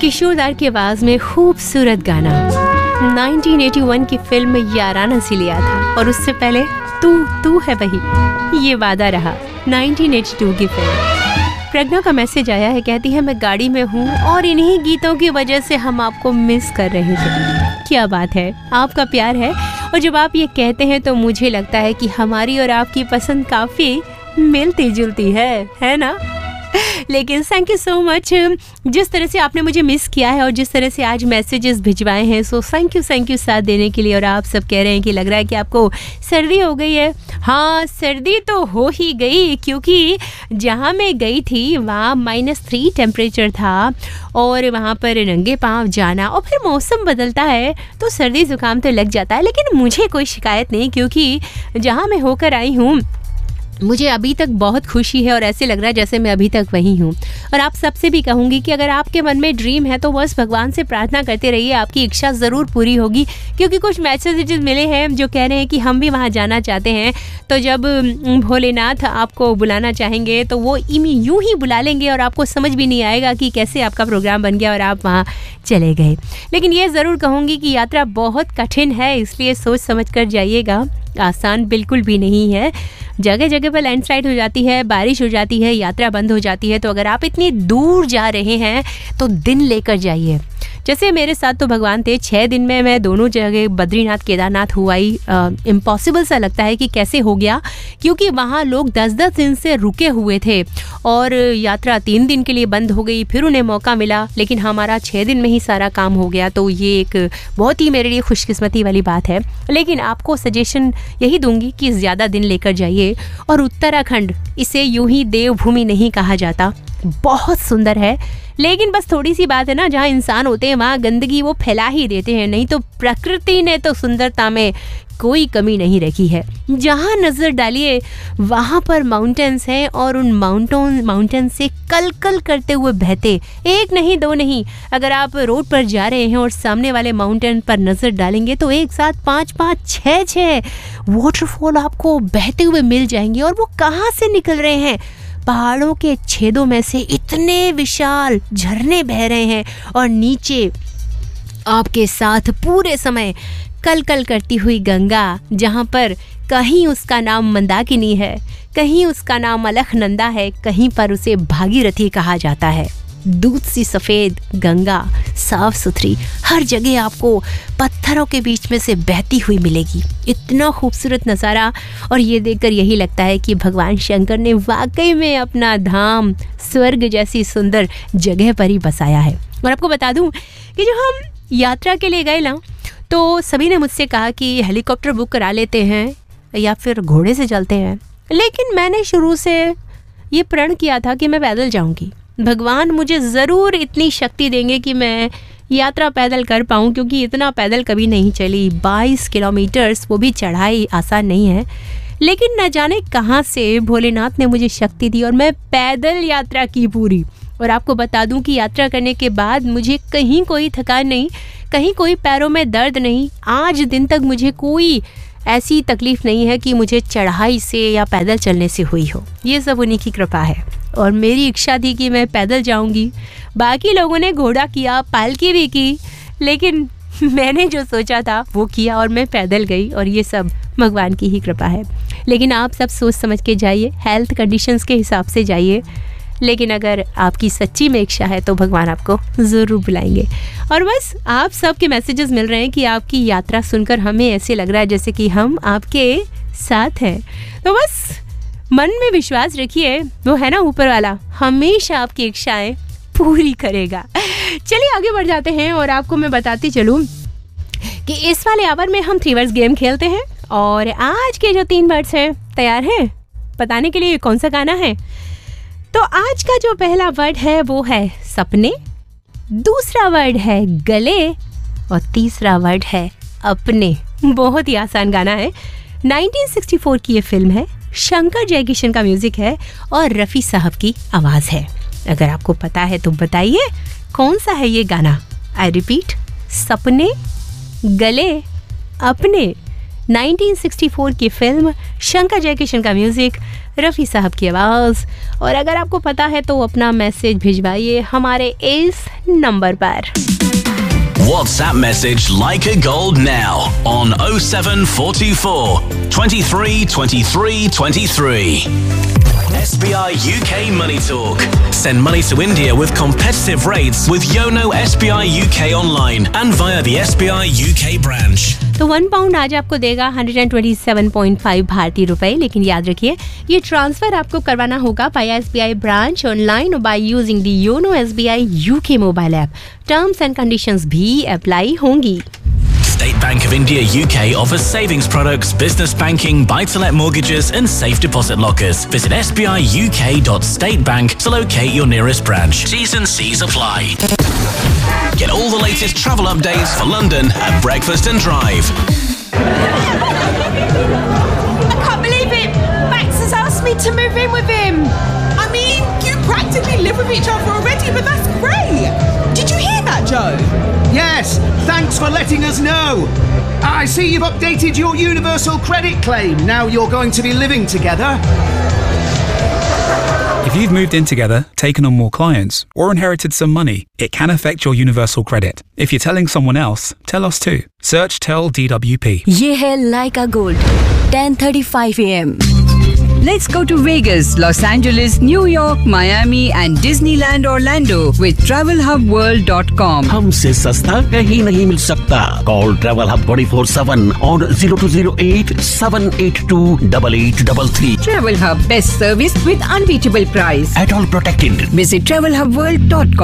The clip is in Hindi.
किशोरदार की आवाज में खूबसूरत गाना 1981 की फिल्म याराना से लिया था, और उससे पहले तू है वही, ये वादा रहा 1982 की फिल्म। प्रज्ञा का मैसेज आया है, कहती है मैं गाड़ी में हूँ और इन्हीं गीतों की वजह से हम आपको मिस कर रहे थे। क्या बात है, आपका प्यार है, और जब आप ये कहते हैं तो मुझे लगता है कि हमारी और आपकी पसंद काफी मिलती जुलती है ना। लेकिन थैंक यू सो मच, जिस तरह से आपने मुझे मिस किया है और जिस तरह से आज मैसेजेस भिजवाए हैं, सो थैंक यू साथ देने के लिए। और आप सब कह रहे हैं कि लग रहा है कि आपको सर्दी हो गई है। हाँ, सर्दी तो हो ही गई, क्योंकि जहाँ मैं गई थी वहाँ -3 टेम्परेचर था, और वहाँ पर नंगे पाँव जाना, और फिर मौसम बदलता है तो सर्दी ज़ुकाम तो लग जाता है। लेकिन मुझे कोई शिकायत नहीं, क्योंकि जहाँ मैं होकर आई हूँ मुझे अभी तक बहुत खुशी है, और ऐसे लग रहा है जैसे मैं अभी तक वहीं हूँ। और आप सबसे भी कहूँगी कि अगर आपके मन में ड्रीम है तो बस भगवान से प्रार्थना करते रहिए, आपकी इच्छा ज़रूर पूरी होगी। क्योंकि कुछ मैसेजेस मिले हैं जो कह रहे हैं कि हम भी वहाँ जाना चाहते हैं, तो जब भोलेनाथ आपको बुलाना चाहेंगे तो वो यूँ ही बुला लेंगे, और आपको समझ भी नहीं आएगा कि कैसे आपका प्रोग्राम बन गया और आप वहाँ चले गए। लेकिन ये ज़रूर कहूँगी कि यात्रा बहुत कठिन है, इसलिए सोच समझ कर जाइएगा, आसान बिल्कुल भी नहीं है। जगह जगह पर लैंडस्लाइड हो जाती है, बारिश हो जाती है, यात्रा बंद हो जाती है। तो अगर आप इतनी दूर जा रहे हैं तो दिन लेकर जाइए। जैसे मेरे साथ तो भगवान थे, 6 दिन में मैं दोनों जगह बद्रीनाथ केदारनाथ हुआ ही इम्पॉसिबल सा लगता है कि कैसे हो गया, क्योंकि वहाँ लोग 10-10 दिन से रुके हुए थे और यात्रा 3 दिन के लिए बंद हो गई। फिर उन्हें मौका मिला, लेकिन हमारा 6 दिन में ही सारा काम हो गया। तो ये एक बहुत ही मेरे लिए खुशकिस्मती वाली बात है। लेकिन आपको सजेशन यही दूंगी कि ज़्यादा दिन लेकर जाइए। और उत्तराखंड, इसे यूं ही देवभूमि नहीं कहा जाता, बहुत सुंदर है, लेकिन बस थोड़ी सी बात है ना, जहाँ इंसान होते हैं वहाँ गंदगी वो फैला ही देते हैं। नहीं तो प्रकृति ने तो सुंदरता में कोई कमी नहीं रखी है। जहाँ नज़र डालिए वहाँ पर माउंटेन्स हैं, और उन माउंटेन से कल करते हुए बहते, एक नहीं दो नहीं, अगर आप रोड पर जा रहे हैं और सामने वाले माउंटेन पर नज़र डालेंगे तो एक साथ 5-5, 6-6 वाटरफॉल आपको बहते हुए मिल जाएंगे। और वो कहाँ से निकल रहे हैं? पहाड़ों के छेदों में से इतने विशाल झरने बह रहे हैं, और नीचे आपके साथ पूरे समय कल करती हुई गंगा, जहाँ पर कहीं उसका नाम मंदाकिनी है, कहीं उसका नाम अलखनंदा है, कहीं पर उसे भागीरथी कहा जाता है। दूध सी सफ़ेद गंगा, साफ सुथरी, हर जगह आपको पत्थरों के बीच में से बहती हुई मिलेगी। इतना खूबसूरत नज़ारा, और ये देखकर यही लगता है कि भगवान शंकर ने वाकई में अपना धाम स्वर्ग जैसी सुंदर जगह पर ही बसाया है। और आपको बता दूं कि जो हम यात्रा के लिए गए ना, तो सभी ने मुझसे कहा कि हेलीकॉप्टर बुक करा लेते हैं या फिर घोड़े से चलते हैं, लेकिन मैंने शुरू से ये प्रण किया था कि मैं पैदल जाऊंगी। भगवान मुझे ज़रूर इतनी शक्ति देंगे कि मैं यात्रा पैदल कर पाऊँ, क्योंकि इतना पैदल कभी नहीं चली। 22 किलोमीटर्स, वो भी चढ़ाई आसान नहीं है। लेकिन न जाने कहाँ से भोलेनाथ ने मुझे शक्ति दी और मैं पैदल यात्रा की पूरी। और आपको बता दूं कि यात्रा करने के बाद मुझे कहीं कोई थकान नहीं, कहीं कोई पैरों में दर्द नहीं। आज दिन तक मुझे कोई ऐसी तकलीफ़ नहीं है कि मुझे चढ़ाई से या पैदल चलने से हुई हो। ये सब उन्हीं की कृपा है। और मेरी इच्छा थी कि मैं पैदल जाऊंगी, बाकी लोगों ने घोड़ा किया, पालकी भी की, लेकिन मैंने जो सोचा था वो किया और मैं पैदल गई, और ये सब भगवान की ही कृपा है। लेकिन आप सब सोच समझ के जाइए, हेल्थ कंडीशंस के हिसाब से जाइए। लेकिन अगर आपकी सच्ची में इच्छा है तो भगवान आपको ज़रूर बुलाएंगे। और बस आप सब के मैसेजेस मिल रहे हैं कि आपकी यात्रा सुनकर हमें ऐसे लग रहा है जैसे कि हम आपके साथ हैं। तो बस मन में विश्वास रखिए, वो है ना ऊपर वाला, हमेशा आपकी इच्छाएं पूरी करेगा। चलिए आगे बढ़ जाते हैं, और आपको मैं बताती चलूँ कि इस वाले आवर में हम 3 वर्ड्स गेम खेलते हैं। और आज के जो 3 वर्ड्स हैं, तैयार हैं बताने के लिए कौन सा गाना है? तो आज का जो पहला वर्ड है वो है सपने, दूसरा वर्ड है गले, और तीसरा वर्ड है अपने। बहुत ही आसान गाना है, 1964 की ये फिल्म है, शंकर जयकिशन का म्यूजिक है और रफ़ी साहब की आवाज़ है। अगर आपको पता है तो बताइए कौन सा है ये गाना। आई रिपीट, सपने, गले, अपने, 1964 की फिल्म, शंकर जयकिशन का म्यूजिक, रफ़ी साहब की आवाज़। और अगर आपको पता है तो अपना मैसेज भिजवाइए हमारे इस नंबर पर। WhatsApp message Like a Gold now on 07424 23 23 23. SBI UK Money Talk. Send money to India with competitive rates with Yono SBI UK online and via the SBI UK branch. तो 1 पाउंड आज आपको देगा 127.5 भारतीय रुपए, लेकिन याद रखिए ये ट्रांसफर आपको करवाना होगा बाय SBI ब्रांच ऑनलाइन और by using the YONO SBI UK mobile app. Terms and conditions भी अप्लाई होंगी। State Bank of India UK offers savings products, business banking, buy-to-let mortgages and safe deposit lockers. Visit sbiuk.statebank to locate your nearest branch. T's and C's apply. Get all the latest travel updates for London at Breakfast and Drive. I can't believe it! Max has asked me to move in with him. I mean, you practically live with each other already, but that's great. Did you hear that, Joe? Yes, thanks for letting us know. I see you've updated your universal credit claim. Now you're going to be living together. If you've moved in together, taken on more clients, or inherited some money, it can affect your universal credit. If you're telling someone else, tell us too. Search Tell DWP. ये है Like a Gold, 10:35 a.m. Let's go to Vegas, Los Angeles, New York, Miami and Disneyland Orlando with TravelHubWorld.com. हमसे सस्ता कहीं नहीं मिल सकता। Call Travel Hub 24/7 on 0208-782-8833. Travel Hub, best service with unbeatable price. At all protected. Visit TravelHubWorld.com.